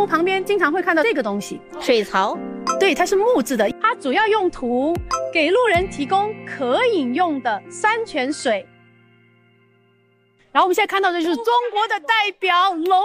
湖旁边经常会看到这个东西， 水槽。 对，它是木质的，它主要用途给路人提供可饮用的山泉水。然后我们现在看到的就是中国的代表龙。